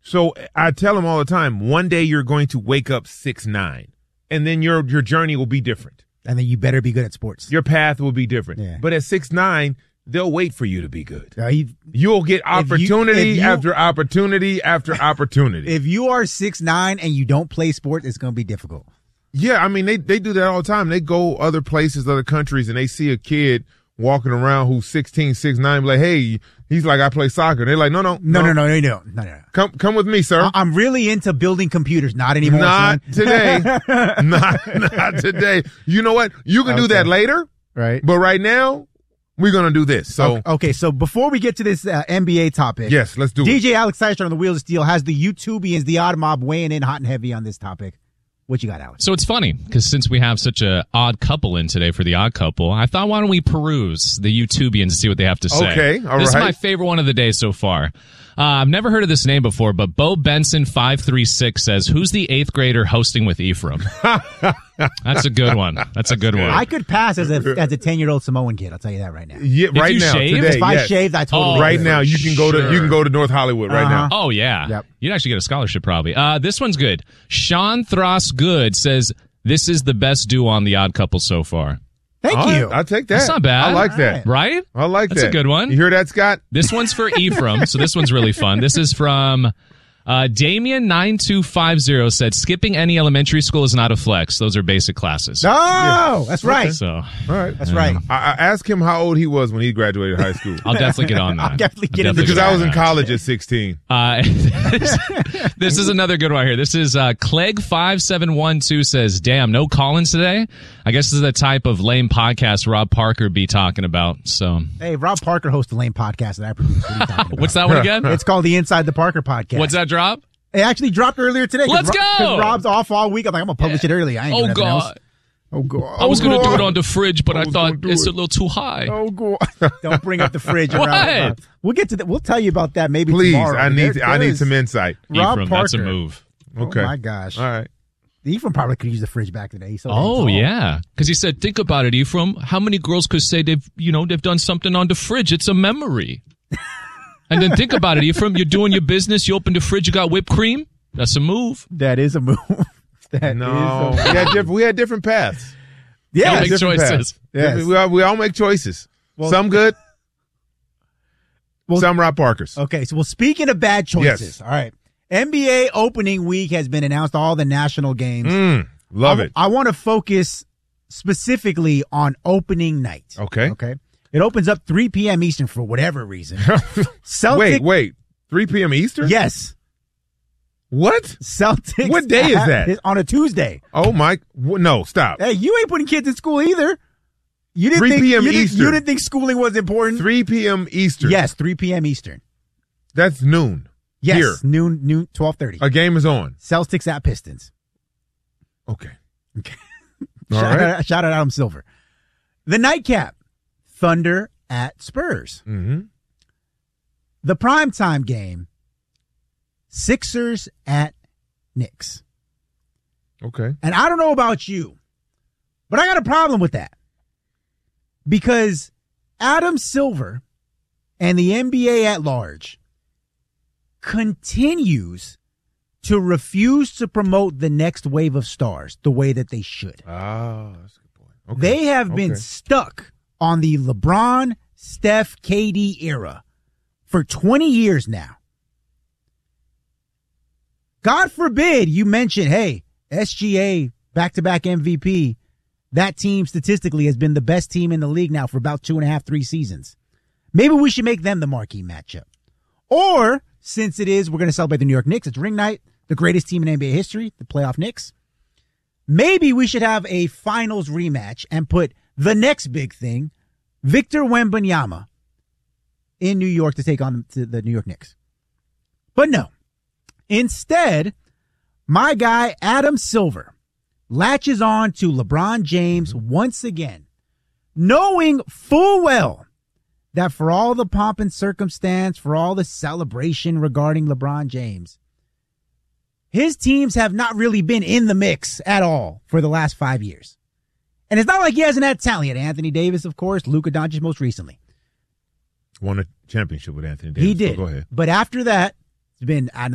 So I tell them all the time, one day you're going to wake up 6'9", and then your journey will be different. And then you better be good at sports. Your path will be different. Yeah. But at 6'9", they'll wait for you to be good. You'll get opportunity after opportunity after opportunity. If you are 6'9" and you don't play sports, it's going to be difficult. Yeah, I mean, they do that all the time. They go other places, other countries, and they see a kid walking around who's 16, 6'9", like, hey, he's like, I play soccer. They're like, no. Come with me, sir. I'm really into building computers. Not anymore, Not son. today. not today. You know what? You can do that later. Right. But right now, we're going to do this. So Okay, so before we get to this NBA topic. Yes, let's do it. DJ Alex Seister on the Wheels of Steel has the YouTubians, the Odd Mob, weighing in hot and heavy on this topic. What you got, Alex? So it's funny, because since we have such a odd couple in today for the odd couple, I thought, why don't we peruse the YouTubians and see what they have to say? Okay, all This right. is my favorite one of the day so far. I've never heard of this name before, but Bo Benson 536 says, "Who's the 8th grader hosting with Ephraim?" That's a good one. That's a good one. I could pass as a 10-year-old Samoan kid. I'll tell you that right now. Yeah, right you now, shave? today, If I yes. shaved, I totally right would. now, you can go to North Hollywood right now. Oh, yeah. Yep. You'd actually get a scholarship probably. This one's good. Sean Thross Good says, "This is the best duo on The Odd Couple so far." Thank All you. right, I'll take that. That's not bad. I like that. Right? I like That's that. a good one. You hear that, Scott? This one's for Ephraim, so this one's really fun. This is from Damien9250 said, "Skipping any elementary school is not a flex. Those are basic classes." Oh, that's right. So All right. That's right. I asked him how old he was when he graduated high school. I'll definitely get on that. I'll definitely get into Because that. I was in college at 16. This is another good one here. This is Clegg5712 says, "Damn, no Collins today? I guess this is the type of lame podcast Rob Parker be talking about." So, Hey, Rob Parker hosts a lame podcast that I produce. What are you talking about? what's that one again? It's called the Inside the Parker podcast. What's that drop? It actually dropped earlier today. Let's go! Because Rob's off all week. I'm like, I'm going to publish it early. I ain't doing Oh, nothing else. God. Oh, God. I was going to do God. it on the fridge, but I was thought gonna do it's it. a little too high. Oh, God. Don't bring up the fridge. What? Around. We'll get to that. We'll tell you about that maybe Please, tomorrow. I need There's some insight. Rob Ephraim, Parker. that's a move. Okay. Oh, my gosh. All right. Ephraim probably could use the fridge back today. He's so damn Oh, tall. yeah. Because he said, think about it, Ephraim. How many girls could say they've done something on the fridge? It's a memory. And then think about it, Ephraim. You're doing your business. You open the fridge. You got whipped cream. That's a move. That is a move. No, we had different paths. Yeah, Gotta make different choices. paths. Yes. We all make choices. Some good, some Rob Parkers. Okay, so speaking of bad choices, Yes. all right. NBA opening week has been announced, all the national games. Love it. I want to focus specifically on opening night. Okay. Okay. It opens up 3 p.m. Eastern for whatever reason. Celtic. Wait. 3 p.m. Eastern? Yes. What? Celtics. What day is that? It's on a Tuesday. Oh, my. No, stop. Hey, you ain't putting kids in school either. You didn't 3 think, p.m. you didn't- Eastern. You didn't think schooling was important? 3 p.m. Eastern. Yes, 3 p.m. Eastern. That's noon. Yes, Here. noon, 12:30. A game is on. Celtics at Pistons. Okay. Okay. All right. Shout out Adam Silver. The nightcap, Thunder at Spurs. Mm-hmm. The primetime game, Sixers at Knicks. Okay. And I don't know about you, but I got a problem with that. Because Adam Silver and the NBA at large continues to refuse to promote the next wave of stars the way that they should. Oh, that's a good point. Okay. They have been stuck on the LeBron, Steph, KD era for 20 years now. God forbid you mention, hey, SGA, back-to-back MVP. That team statistically has been the best team in the league now for about 2.5, 3 seasons. Maybe we should make them the marquee matchup. Or, since it is, we're going to celebrate the New York Knicks. It's ring night, the greatest team in NBA history, the playoff Knicks. Maybe we should have a finals rematch and put the next big thing, Victor Wembanyama, in New York to take on the New York Knicks. But no. Instead, my guy Adam Silver latches on to LeBron James once again, knowing full well that for all the pomp and circumstance, for all the celebration regarding LeBron James, his teams have not really been in the mix at all for the last 5 years. And it's not like he hasn't had talent. He had Anthony Davis, of course, Luka Doncic most recently. Won a championship with Anthony Davis. He did. So go ahead. But after that, it's been